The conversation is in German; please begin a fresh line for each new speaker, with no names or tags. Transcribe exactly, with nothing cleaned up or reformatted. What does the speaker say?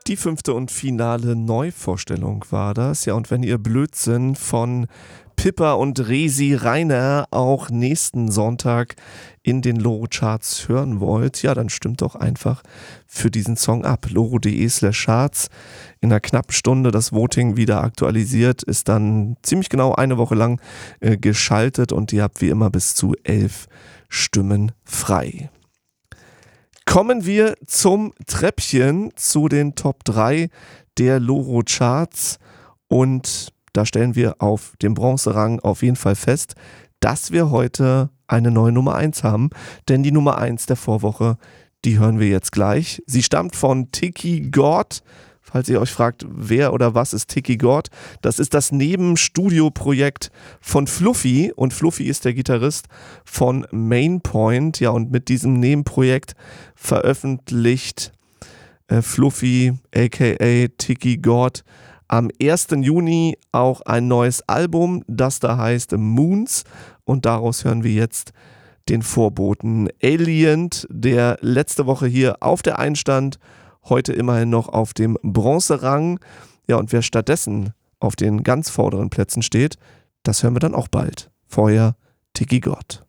Die fünfte und finale Neuvorstellung war das. Ja, und wenn ihr Blödsinn von Pippa und Resi Reiner auch nächsten Sonntag in den Loro-Charts hören wollt, ja, dann stimmt doch einfach für diesen Song ab. loro.de slash Charts. In einer knappen Stunde das Voting wieder aktualisiert, ist dann ziemlich genau eine Woche lang äh, geschaltet und ihr habt wie immer bis zu elf Stimmen frei. Kommen wir zum Treppchen, zu den Top drei der Loro-Charts, und da stellen wir auf dem Bronzerang auf jeden Fall fest, dass wir heute eine neue Nummer eins haben, denn die Nummer eins der Vorwoche, die hören wir jetzt gleich. Sie stammt von Tiki God. Falls ihr euch fragt, wer oder was ist Tiki God, das ist das Nebenstudio-Projekt von Fluffy, und Fluffy ist der Gitarrist von Mainpoint. Ja, und mit diesem Nebenprojekt veröffentlicht äh, Fluffy aka Tiki God am ersten Juni auch ein neues Album, das da heißt Moons, und daraus hören wir jetzt den Vorboten Alien, der letzte Woche hier auf der eins stand, heute immerhin noch auf dem Bronzerang. Ja, und wer stattdessen auf den ganz vorderen Plätzen steht, das hören wir dann auch bald. Vorher Tiki God.